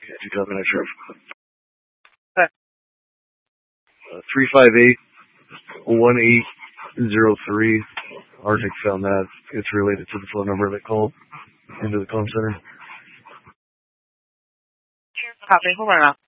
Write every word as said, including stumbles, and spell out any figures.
You copy that, Sheriff? Okay. Uh, three five eight, one eight zero three. Arctic found that. It's related to the phone number that called into the comm center. Copy. Hold on now.